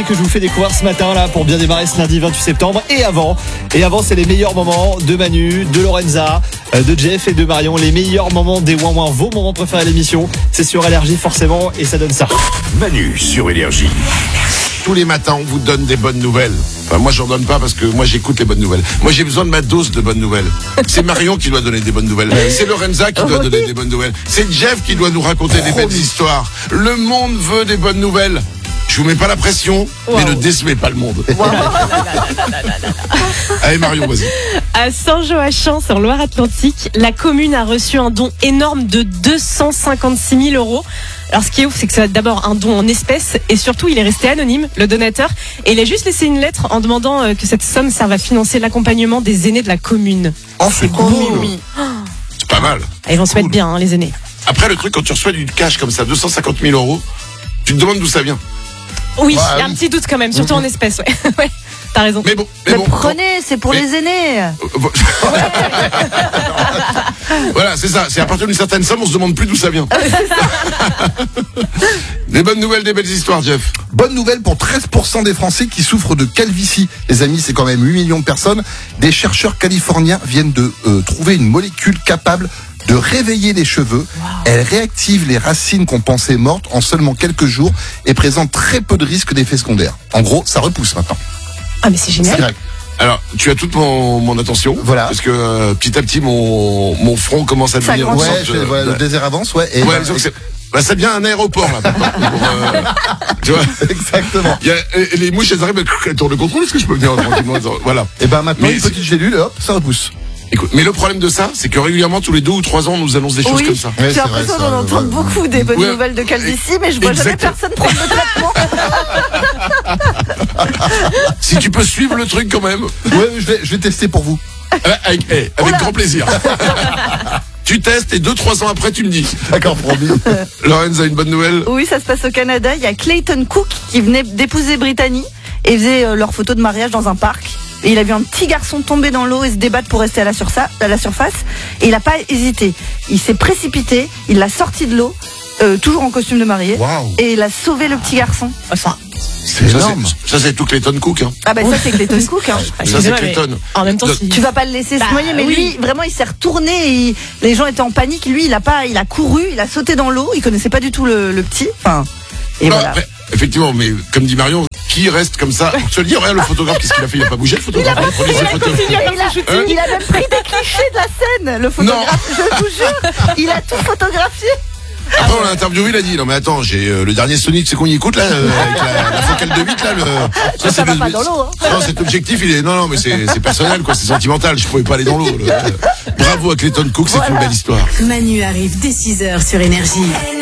nouveautés que je vous fais découvrir ce matin là pour bien démarrer ce lundi 28 septembre. Et avant, c'est les meilleurs moments de Manu, de Lorenza, de Jeff et de Marion. Les meilleurs moments des Ouin-Ouin, vos moments préférés de l'émission. C'est sur Énergie forcément et ça donne ça. Manu sur Énergie. Tous les matins, on vous donne des bonnes nouvelles. Enfin, moi, j'en donne pas parce que moi, j'écoute les bonnes nouvelles. Moi, j'ai besoin de ma dose de bonnes nouvelles. C'est Marion qui doit donner des bonnes nouvelles. C'est Lorenza qui doit donner des bonnes nouvelles. C'est Jeff qui doit nous raconter des belles histoires. Le monde veut des bonnes nouvelles. Je vous mets pas la pression, mais ne décevez pas le monde. Allez Marion, vas-y. À Saint-Joachim, sur Loire-Atlantique, la commune a reçu un don énorme de 256 000 euros. Alors ce qui est ouf, c'est que c'est d'abord un don en espèces et surtout il est resté anonyme, le donateur, et il a juste laissé une lettre en demandant que cette somme serve à financer l'accompagnement des aînés de la commune. Oh, c'est cool. C'est pas mal. Ils vont se mettre bien, les aînés. Après, le truc, quand tu reçois du cash comme ça, 250 000 euros, tu te demandes d'où ça vient. Oui, il y a un petit doute quand même, surtout en espèces, ouais. Ouais, t'as raison. Mais bon, prenez, c'est pour les aînés. Voilà, c'est ça. C'est à partir d'une certaine somme, on se demande plus d'où ça vient. Des bonnes nouvelles, des belles histoires, Jeff. Bonne nouvelle pour 13% des Français qui souffrent de calvitie. Les amis, c'est quand même 8 millions de personnes. Des chercheurs californiens viennent de trouver une molécule capable de réveiller les cheveux. Wow. Elle réactive les racines qu'on pensait mortes en seulement quelques jours et présente très peu de risques d'effets secondaires. En gros, ça repousse maintenant. Ah mais c'est génial. Alors, tu as toute mon attention. Voilà. Parce que petit à petit, mon front commence à devenir... le désert avance, ouais. Et ça devient un aéroport, là. Tu vois. Exactement. Il y a, les mouches, elles arrivent, elles tournent le contrôle, est-ce que je peux venir tranquillement? Voilà. Et maintenant, une petite gélule, hop, ça repousse. Écoute, mais le problème de ça, c'est que régulièrement, tous les 2 ou 3 ans, on nous annonce des choses comme ça. J'ai l'impression d'en entendre beaucoup des bonnes nouvelles de calvitie, mais je vois jamais personne prendre le traitement. Si tu peux suivre le truc quand même. Ouais, je vais tester pour vous. Avec grand plaisir. Tu testes et 2-3 ans après, tu me dis. D'accord, promis. Lorenz a une bonne nouvelle. Oui, ça se passe au Canada. Il y a Clayton Cook qui venait d'épouser Brittany et faisait leur photo de mariage dans un parc. Et il a vu un petit garçon tomber dans l'eau et se débattre pour rester à la surface. Et il n'a pas hésité. Il s'est précipité, il l'a sorti de l'eau, toujours en costume de mariée. Wow. Et il a sauvé le petit garçon. Enfin, c'est énorme. Ça, c'est tout Clayton Cook. Hein. Ah bah ça, c'est Clayton Cook. Hein. Ça, c'est Clayton. En même temps, tu vas pas le laisser se noyer, mais lui, vraiment, il s'est retourné. Et les gens étaient en panique. Lui, il a couru, il a sauté dans l'eau. Il connaissait pas du tout le petit. Enfin, et non, voilà. Après, effectivement, mais comme dit Marion, qui reste comme ça? On se le dit, regarde le photographe, qu'est-ce qu'il a fait? Il a pas bougé, le photographe. Il a même pris des clichés de la scène, le photographe. Je vous jure, il a tout photographié. Après, on l'a interviewé, il a dit, non mais attends, j'ai le dernier Sony, c'est qu'on y écoute là, avec la focale de 8 là, ça va pas dans l'eau, hein. Non, cet objectif, non, mais c'est personnel, quoi, c'est sentimental, je pouvais pas aller dans l'eau. Bravo à Clayton Cook, c'est une belle histoire. Manu arrive dès 6h sur Énergie.